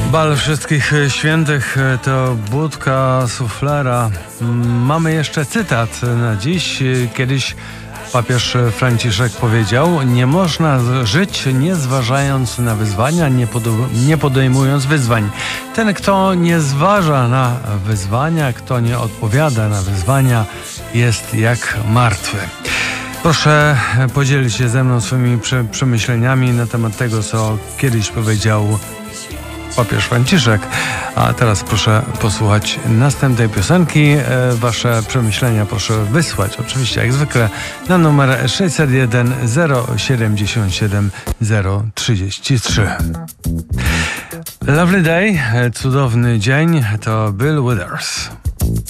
Bal Wszystkich Świętych to budka suflera. Mamy jeszcze cytat na dziś. Kiedyś papież Franciszek powiedział: nie można żyć nie zważając na wyzwania, nie podejmując wyzwań. Ten, kto nie zważa na wyzwania, kto nie odpowiada na wyzwania, jest jak martwy. Proszę podzielić się ze mną swoimi przemyśleniami na temat tego, co kiedyś powiedział papież Franciszek. A teraz proszę posłuchać następnej piosenki. Wasze przemyślenia proszę wysłać, oczywiście jak zwykle, na numer 601 077 033. Lovely Day, cudowny dzień, to Bill Withers.